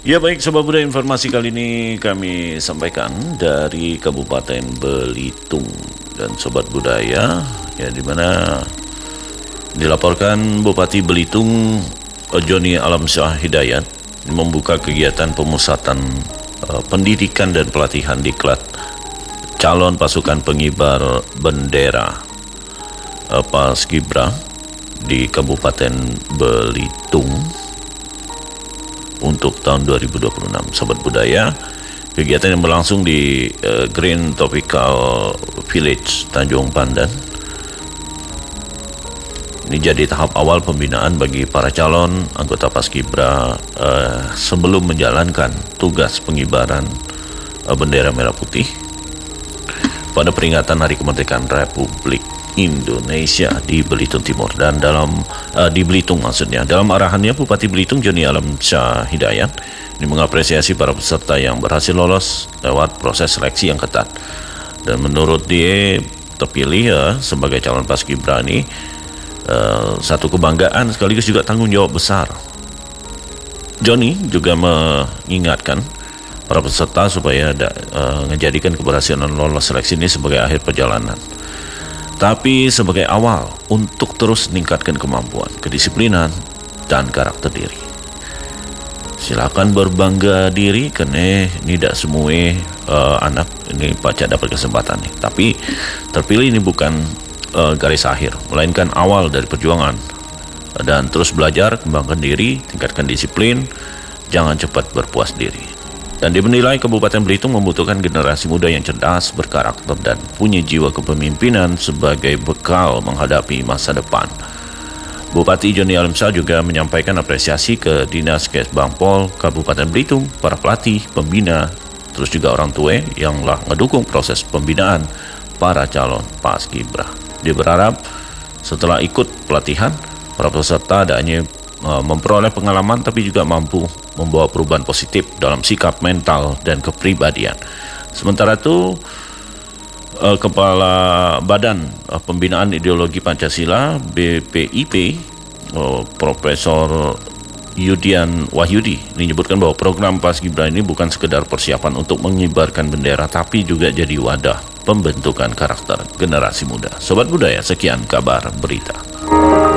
Ya baik Sobat Budaya, informasi kali ini kami sampaikan dari Kabupaten Belitung. Dan Sobat Budaya, ya dimana dilaporkan Bupati Belitung Joni Alamsyah Hidayat membuka kegiatan pemusatan pendidikan dan pelatihan diklat calon pasukan pengibar bendera Paskibra di Kabupaten Belitung untuk tahun 2026. Sobat Budaya, kegiatan yang berlangsung di Green Tropical Village Tanjung Pandan ini jadi tahap awal pembinaan bagi para calon anggota Paskibra sebelum menjalankan tugas pengibaran bendera merah putih pada peringatan Hari Kemerdekaan Republik Indonesia di Belitung Timur. Dan di Belitung maksudnya, dalam arahannya Bupati Belitung Joni Alamsyah Hidayat ini mengapresiasi para peserta yang berhasil lolos lewat proses seleksi yang ketat. Dan menurut dia terpilih sebagai calon Paskibra ini satu kebanggaan sekaligus juga tanggung jawab besar. Joni juga mengingatkan para peserta supaya menjadikan keberhasilan lolos seleksi ini sebagai akhir perjalanan, tapi sebagai awal untuk terus meningkatkan kemampuan, kedisiplinan, dan karakter diri. Silakan berbangga diri, karena tidak semua anak ini baca dapat kesempatan nih. Tapi terpilih ini bukan garis akhir, melainkan awal dari perjuangan. Dan terus belajar, kembangkan diri, tingkatkan disiplin, jangan cepat berpuas diri. Dan dinilai Kabupaten Belitung membutuhkan generasi muda yang cerdas, berkarakter, dan punya jiwa kepemimpinan sebagai bekal menghadapi masa depan. Bupati Joni Alamsyah juga menyampaikan apresiasi ke Dinas Kesbangpol Kabupaten Belitung, para pelatih, pembina, terus juga orang tua yang telah mendukung proses pembinaan para calon Paskibra. Dia berharap setelah ikut pelatihan, para peserta tidak hanya memperoleh pengalaman tapi juga mampu membawa perubahan positif dalam sikap, mental, dan kepribadian. Sementara itu, Kepala Badan Pembinaan Ideologi Pancasila BPIP Profesor Yudian Wahyudi menyebutkan bahwa program Paskibra ini bukan sekedar persiapan untuk mengibarkan bendera, tapi juga jadi wadah pembentukan karakter generasi muda. Sobat Budaya, sekian kabar berita.